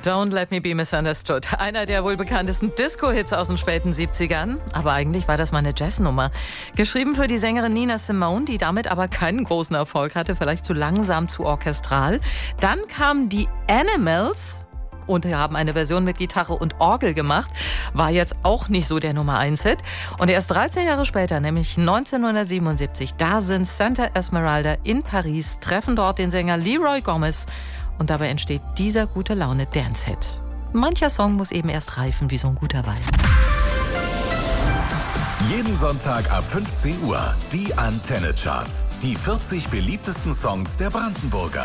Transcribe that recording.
Don't Let Me Be Misunderstood. Einer der wohl bekanntesten Disco-Hits aus den späten 70ern. Aber eigentlich war das mal eine Jazznummer. Geschrieben für die Sängerin Nina Simone, die damit aber keinen großen Erfolg hatte. Vielleicht zu langsam, zu orchestral. Dann kamen die Animals und haben eine Version mit Gitarre und Orgel gemacht. War jetzt auch nicht so der Nummer-1-Hit. Und erst 13 Jahre später, nämlich 1977, da sind Santa Esmeralda in Paris, treffen dort den Sänger Leroy Gomez. Und dabei entsteht dieser gute-Laune-Dance-Hit. Mancher Song muss eben erst reifen wie so ein guter Wein. Jeden Sonntag ab 15 Uhr die Antenne Charts. Die 40 beliebtesten Songs der Brandenburger.